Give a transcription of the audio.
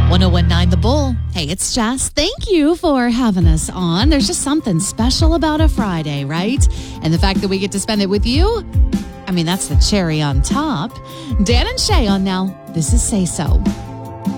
1019 The Bull. Hey, it's Jess. Thank you for having us on. There's just something special about a Friday, right? And the fact that we get to spend it with you, I mean, that's the cherry on top. Dan and Shay on now. This is Say So.